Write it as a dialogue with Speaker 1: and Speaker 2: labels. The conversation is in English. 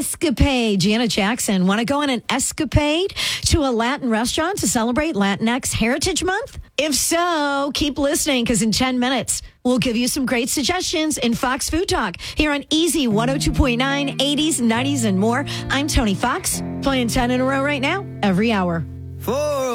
Speaker 1: escapade. Janet Jackson, want to go on an escapade to a Latin restaurant to celebrate Latinx Heritage Month? If so, keep listening because in 10 minutes, we'll give you some great suggestions in Fox Food Talk here on Easy 102.9, 80s, 90s, and more. I'm Tony Fox, playing 10 in a row right now, every hour.